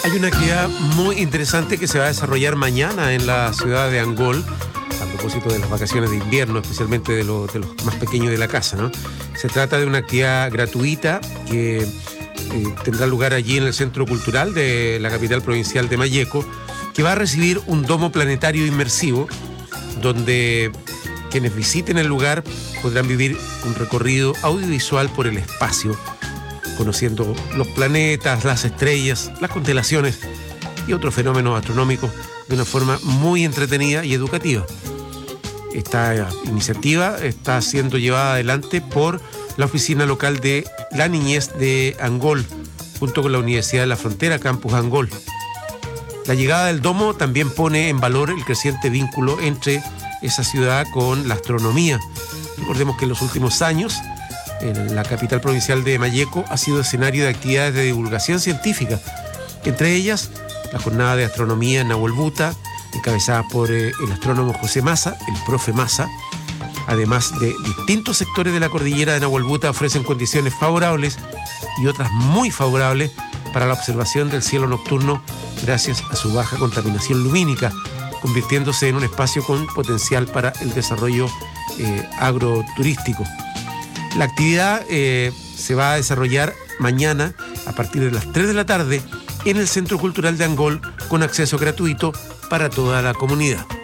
Hay una actividad muy interesante que se va a desarrollar mañana en la ciudad de Angol, a propósito de las vacaciones de invierno, especialmente de los más pequeños de la casa, ¿no? Se trata de una actividad gratuita que tendrá lugar allí en el Centro Cultural de la capital provincial de Malleco, que va a recibir un domo planetario inmersivo, donde quienes visiten el lugar podrán vivir un recorrido audiovisual por el espacio, conociendo los planetas, las estrellas, las constelaciones y otros fenómenos astronómicos de una forma muy entretenida y educativa. Esta iniciativa está siendo llevada adelante por la Oficina Local de la Niñez de Angol, junto con la Universidad de la Frontera, Campus Angol. La llegada del domo también pone en valor el creciente vínculo entre esa ciudad con la astronomía. Recordemos que en los últimos años la capital provincial de Malleco ha sido escenario de actividades de divulgación científica, entre ellas la jornada de astronomía en Nahuel Buta, encabezada por el astrónomo José Massa, el profe Massa. Además de distintos sectores de la cordillera de Nahuel Buta ofrecen condiciones favorables y otras muy favorables para la observación del cielo nocturno gracias a su baja contaminación lumínica, convirtiéndose en un espacio con potencial para el desarrollo agroturístico. La actividad se va a desarrollar mañana a partir de las 3 de la tarde en el Centro Cultural de Angol, con acceso gratuito para toda la comunidad.